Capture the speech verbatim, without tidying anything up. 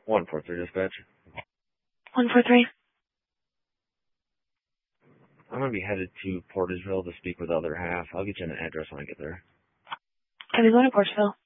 one four three dispatch. one four three. I'm going to be headed to Porterville to speak with the other half. I'll get you an address when I get there. Can we go to Porterville?